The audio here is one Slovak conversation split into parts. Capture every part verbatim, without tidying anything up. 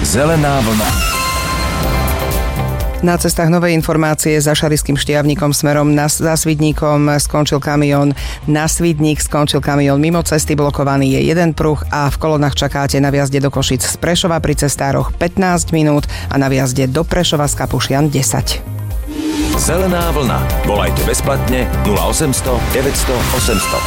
Zelená vlna. Na cestách nové informácie za Šarišským Štiavnikom smerom na, za Svidníkom skončil kamión na Svidník, skončil kamión mimo cesty, blokovaný je jeden pruh a v kolónach čakáte na vjazde do Košic z Prešova pri cestároch pätnásť minút a na vjazde do Prešova z Kapušian desať. Zelená vlna. Volajte bezplatne nula osemsto deväťsto osemsto.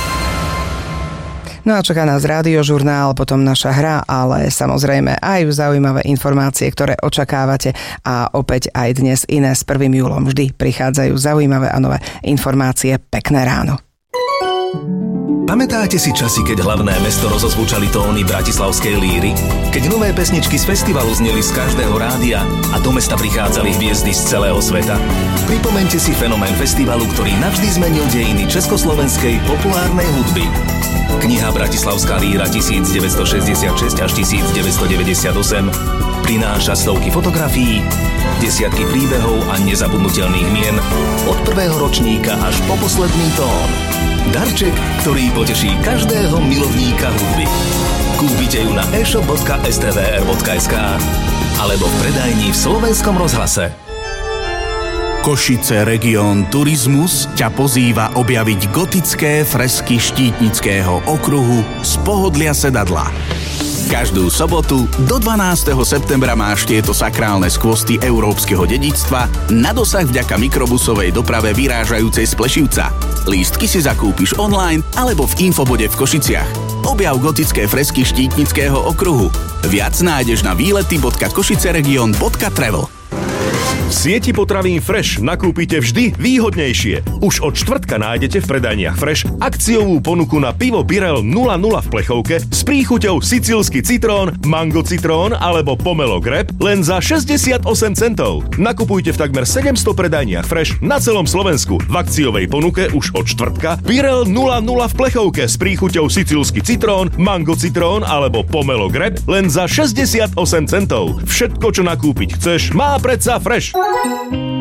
No a čaká nás rádiožurnál, potom naša hra, ale samozrejme aj zaujímavé informácie, ktoré očakávate a opäť aj dnes iné s prvým júlom vždy prichádzajú zaujímavé a nové informácie. Pekné ráno. Pamätáte si časy, keď hlavné mesto rozozvučali tóny bratislavskej líry? Keď nové pesničky z festivalu zneli z každého rádia a do mesta prichádzali hviezdy z celého sveta? Pripomeňte si fenomén festivalu, ktorý navždy zmenil dejiny československej populárnej hudby. Kniha Bratislavská líra devätnásťstošesťdesiatšesť až devätnásťstodeväťdesiatosem prináša stovky fotografií, desiatky príbehov a nezabudnutelných mien od prvého ročníka až po posledný tón. Darček, ktorý poteší každého milovníka hudby. Kúpite ju na e-shop bodka es té vé er bodka es ká alebo v predajni v Slovenskom rozhlase. Košice Region Turizmus ťa pozýva objaviť gotické fresky Štítnického okruhu z pohodlia sedadla. Každú sobotu do dvanásteho septembra máš tieto sakrálne skvosty európskeho dedičstva na dosah vďaka mikrobusovej doprave vyrážajúcej z Plešivca. Lístky si zakúpiš online alebo v infobode v Košiciach. Objav gotické fresky Štítnického okruhu. Viac nájdeš na výlety bodka košiceregion bodka travel. V sieti potravín Fresh nakúpite vždy výhodnejšie. Už od štvrtka nájdete v predajniach Fresh akciovú ponuku na pivo Birell nula nula v plechovke s príchuťou sicílsky citrón, mango citrón alebo pomelo greb len za šesťdesiatosem centov. Nakupujte v takmer sedemsto predajniach Fresh na celom Slovensku. V akciovej ponuke už od štvrtka Birell nula nula v plechovke s príchuťou sicílsky citrón, mango citrón alebo pomelo greb len za šesťdesiatosem centov. Všetko, čo nakúpiť chceš, má predsa Fresh.